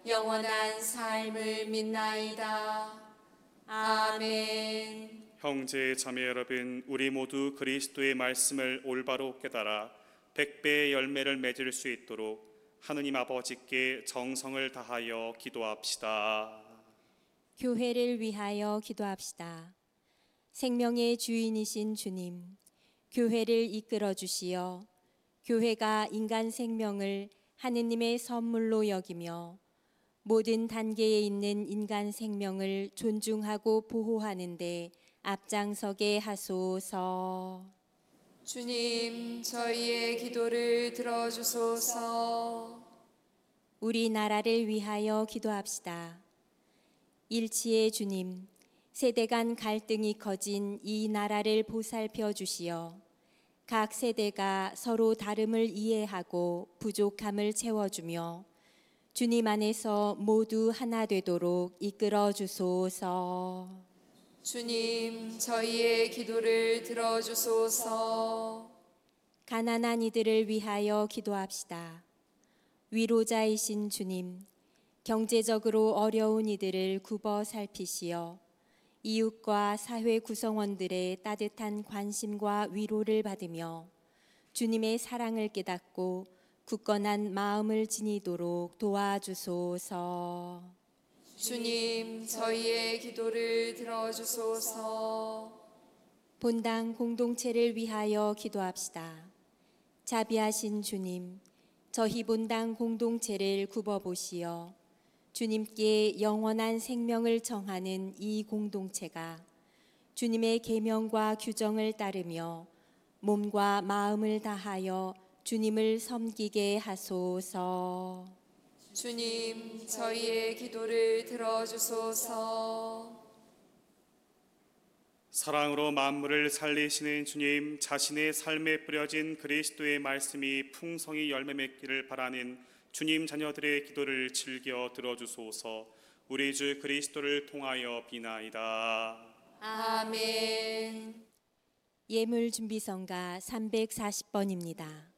영원한 삶을 믿나이다. 아멘. 형제 자매 여러분, 우리 모두 그리스도의 말씀을 올바로 깨달아 100배의 열매를 맺을 수 있도록 하느님 아버지께 정성을 다하여 기도합시다. 교회를 위하여 기도합시다. 생명의 주인이신 주님, 교회를 이끌어 주시어 교회가 인간 생명을 하느님의 선물로 여기며 모든 단계에 있는 인간 생명을 존중하고 보호하는 데 앞장서게 하소서. 주님, 저희의 기도를 들어주소서. 우리나라를 위하여 기도합시다. 일치의 주님, 세대 간 갈등이 커진 이 나라를 보살펴 주시어 각 세대가 서로 다름을 이해하고 부족함을 채워주며 주님 안에서 모두 하나 되도록 이끌어 주소서. 주님, 저희의 기도를 들어주소서. 가난한 이들을 위하여 기도합시다. 위로자이신 주님, 경제적으로 어려운 이들을 굽어 살피시어 이웃과 사회 구성원들의 따뜻한 관심과 위로를 받으며 주님의 사랑을 깨닫고 굳건한 마음을 지니도록 도와주소서. 주님, 저희의 기도를 들어주소서. 본당 공동체를 위하여 기도합시다. 자비하신 주님, 저희 본당 공동체를 굽어보시어 주님께 영원한 생명을 청하는 이 공동체가 주님의 계명과 규정을 따르며 몸과 마음을 다하여 주님을 섬기게 하소서. 주님, 저희의 기도를 들어주소서. 사랑으로 만물을 살리시는 주님, 자신의 삶에 뿌려진 그리스도의 말씀이 풍성히 열매 맺기를 바라는 주님 자녀들의 기도를 즐겨 들어주소서. 우리 주 그리스도를 통하여 비나이다. 아멘. 예물 준비성가 340번입니다.